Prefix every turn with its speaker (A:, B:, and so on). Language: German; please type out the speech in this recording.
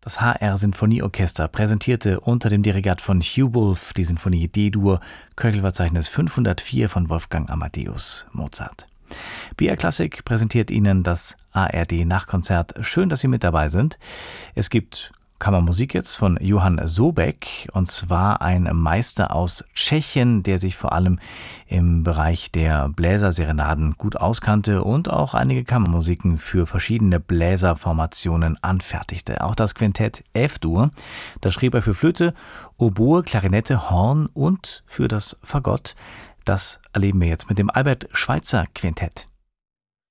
A: Das HR Sinfonieorchester präsentierte unter dem Dirigat von Hugh Wolf die Sinfonie D-Dur, Köchelverzeichnis 504 von Wolfgang Amadeus Mozart. BR Klassik präsentiert Ihnen das ARD Nachkonzert. Schön, dass Sie mit dabei sind. Es gibt Kammermusik jetzt von Johann Sobek, und zwar ein Meister aus Tschechien, der sich vor allem im Bereich der Bläserserenaden gut auskannte und auch einige Kammermusiken für verschiedene Bläserformationen anfertigte. Auch das Quintett F-Dur, das schrieb er für Flöte, Oboe, Klarinette, Horn und für das Fagott. Das erleben wir jetzt mit dem Albert Schweitzer Quintett.